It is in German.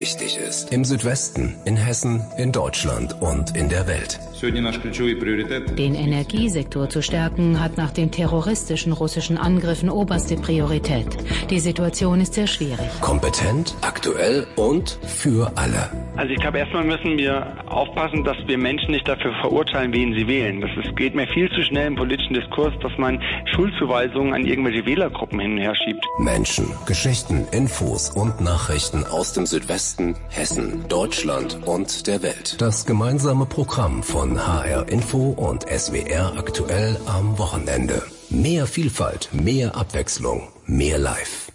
Wichtig ist. Im Südwesten, in Hessen, in Deutschland und in der Welt. Den Energiesektor zu stärken, hat nach den terroristischen russischen Angriffen oberste Priorität. Die Situation ist sehr schwierig. Kompetent, aktuell und für alle. Also ich glaube, erstmal müssen wir aufpassen, dass wir Menschen nicht dafür verurteilen, wen sie wählen. Es geht mir viel zu schnell im politischen Diskurs, dass man Schuldzuweisungen an irgendwelche Wählergruppen hin und her schiebt. Menschen, Geschichten, Infos und Nachrichten aus dem Südwesten, Hessen, Deutschland und der Welt. Das gemeinsame Programm von HR Info und SWR aktuell am Wochenende. Mehr Vielfalt, mehr Abwechslung, mehr Live.